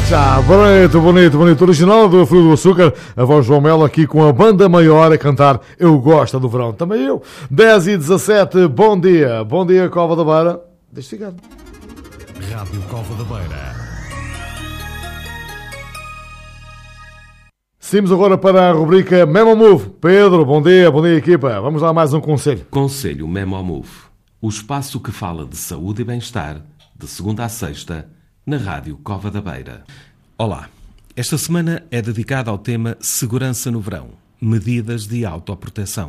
Já, bonito. Original do Frio do Açúcar, a voz João Melo aqui com a banda maior a cantar Eu Gosto do Verão. Também eu. 10h17, bom dia, Cova da Beira. Deixa ficar. Rádio Cova da Beira. Seguimos agora para a rubrica Memo Move. Pedro, bom dia equipa. Vamos lá mais um conselho. Conselho Memo Move. O espaço que fala de saúde e bem-estar, de segunda a sexta, na Rádio Cova da Beira. Olá, esta semana é dedicada ao tema Segurança no Verão, medidas de autoproteção.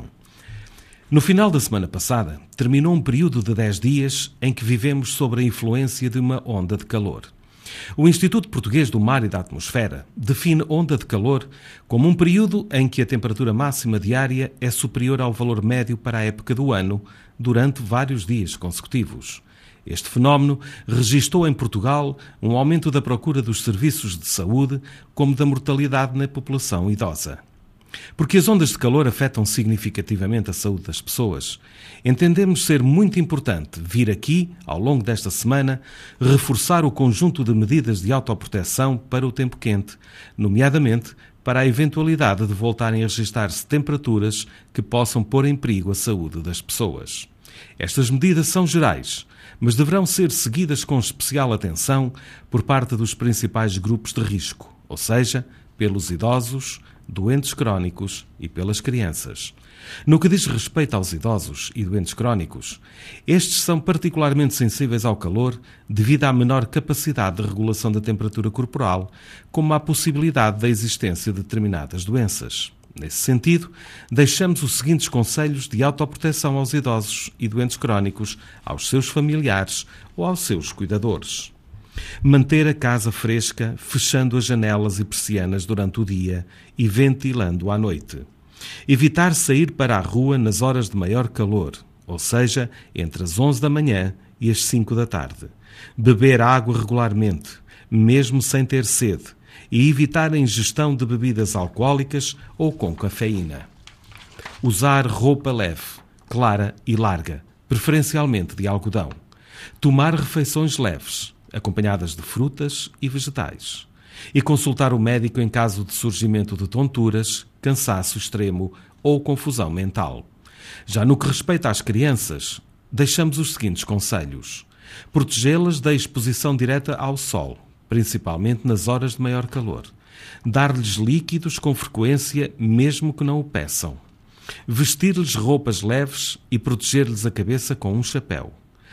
No final da semana passada, terminou um período de 10 dias em que vivemos sob a influência de uma onda de calor. O Instituto Português do Mar e da Atmosfera define onda de calor como um período em que a temperatura máxima diária é superior ao valor médio para a época do ano, durante vários dias consecutivos. Este fenómeno registou em Portugal um aumento da procura dos serviços de saúde, como da mortalidade na população idosa. Porque as ondas de calor afetam significativamente a saúde das pessoas, entendemos ser muito importante vir aqui, ao longo desta semana, reforçar o conjunto de medidas de autoproteção para o tempo quente, nomeadamente para a eventualidade de voltarem a registrar-se temperaturas que possam pôr em perigo a saúde das pessoas. Estas medidas são gerais, mas deverão ser seguidas com especial atenção por parte dos principais grupos de risco, ou seja, pelos idosos, doentes crónicos e pelas crianças. No que diz respeito aos idosos e doentes crónicos, estes são particularmente sensíveis ao calor devido à menor capacidade de regulação da temperatura corporal, como à possibilidade da existência de determinadas doenças. Nesse sentido, deixamos os seguintes conselhos de autoproteção aos idosos e doentes crónicos, aos seus familiares ou aos seus cuidadores. Manter a casa fresca, fechando as janelas e persianas durante o dia e ventilando à noite. Evitar sair para a rua nas horas de maior calor, ou seja, entre as 11 da manhã e as 5 da tarde. Beber água regularmente, mesmo sem ter sede, e evitar a ingestão de bebidas alcoólicas ou com cafeína. Usar roupa leve, clara e larga, preferencialmente de algodão. Tomar refeições leves, acompanhadas de frutas e vegetais. E consultar o médico em caso de surgimento de tonturas, cansaço extremo ou confusão mental. Já no que respeita às crianças, deixamos os seguintes conselhos. Protegê-las da exposição direta ao sol, principalmente nas horas de maior calor. Dar-lhes líquidos com frequência, mesmo que não o peçam. Vestir-lhes roupas leves e proteger-lhes a cabeça com um chapéu.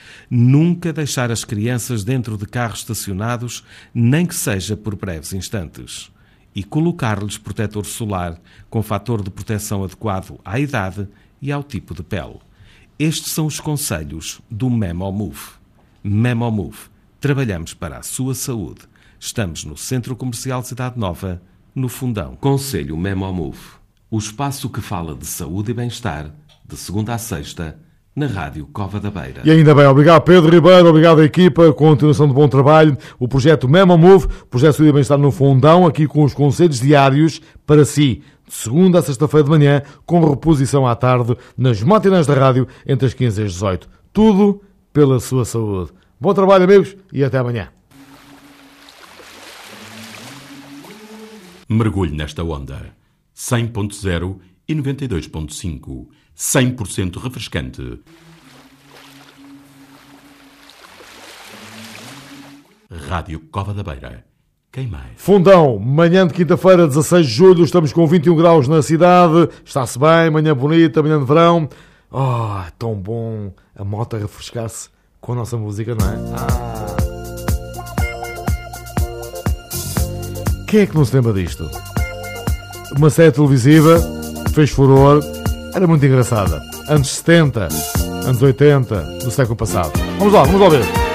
Nunca deixar as crianças dentro de carros estacionados, nem que seja por breves instantes. E colocar-lhes protetor solar com fator de proteção adequado à idade e ao tipo de pele. Estes são os conselhos do Memo Move. Memo Move. Trabalhamos para a sua saúde. Estamos no Centro Comercial Cidade Nova, no Fundão. Conselho Memo Move. O espaço que fala de saúde e bem-estar, de segunda a sexta, na Rádio Cova da Beira. E ainda bem, obrigado Pedro Ribeiro, obrigado à equipa, continuação de bom trabalho. O projeto Memo Move, projeto de saúde e bem-estar no Fundão, aqui com os conselhos diários para si, de segunda a sexta-feira de manhã, com reposição à tarde, nas matinãs da rádio, entre as 15 e as 18. Tudo pela sua saúde. Bom trabalho, amigos, e até amanhã. Mergulhe nesta onda. 100.0 e 92.5. 100% refrescante. Rádio Cova da Beira. Quem mais? Fundão, manhã de quinta-feira, 16 de julho, estamos com 21 graus na cidade. Está-se bem, manhã bonita, manhã de verão. Oh, tão bom a moto a refrescar-se com a nossa música, não é? Quem é que não se lembra disto? Uma série televisiva, fez furor, era muito engraçada. Anos 70, anos 80, do século passado. Vamos lá ver.